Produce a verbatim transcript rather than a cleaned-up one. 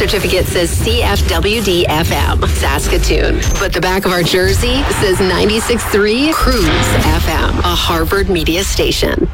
certificate says C F W D F M, Saskatoon. But the back of our jersey says ninety-six point three Cruise F M, a Harvard media station.